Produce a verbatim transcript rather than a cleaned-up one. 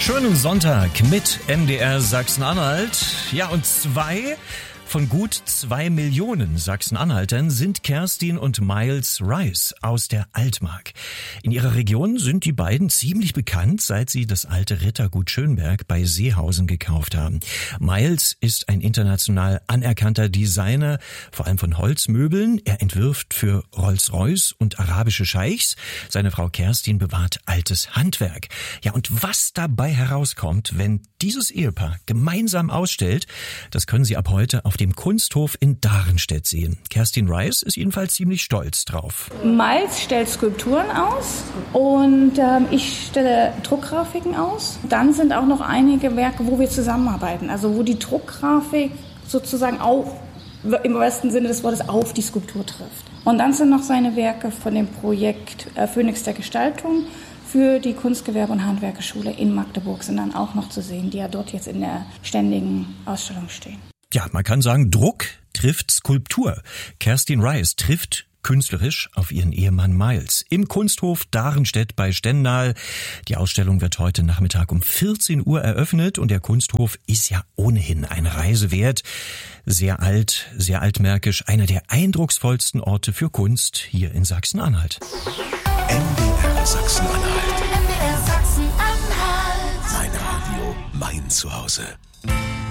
Schönen Sonntag mit M D R Sachsen-Anhalt. Ja, und zwei von gut zwei Millionen Sachsen-Anhaltern sind Kerstin und Miles Rice aus der Altmark. In ihrer Region sind die beiden ziemlich bekannt, seit sie das alte Rittergut Schönberg bei Seehausen gekauft haben. Miles ist ein international anerkannter Designer, vor allem von Holzmöbeln. Er entwirft für Rolls-Royce und arabische Scheichs. Seine Frau Kerstin bewahrt altes Handwerk. Ja, und was dabei herauskommt, wenn dieses Ehepaar gemeinsam ausstellt, das können Sie ab heute auf dem Kunsthof in Darenstedt sehen. Kerstin Rice ist jedenfalls ziemlich stolz drauf. Miles stellt Skulpturen aus und ähm, ich stelle Druckgrafiken aus. Dann sind auch noch einige Werke, wo wir zusammenarbeiten, also wo die Druckgrafik sozusagen auch im wahrsten Sinne des Wortes auf die Skulptur trifft. Und dann sind noch seine Werke von dem Projekt äh, Phönix der Gestaltung für die Kunstgewerbe- und Handwerkerschule in Magdeburg sind dann auch noch zu sehen, die ja dort jetzt in der ständigen Ausstellung stehen. Ja, man kann sagen, Druck trifft Skulptur. Kerstin Rice trifft künstlerisch auf ihren Ehemann Miles im Kunsthof Darenstedt bei Stendal. Die Ausstellung wird heute Nachmittag um vierzehn Uhr eröffnet und der Kunsthof ist ja ohnehin eine Reise wert. Sehr alt, sehr altmärkisch, einer der eindrucksvollsten Orte für Kunst hier in Sachsen-Anhalt. M D R Sachsen-Anhalt. M D R Sachsen-Anhalt. Mein Radio, mein Zuhause.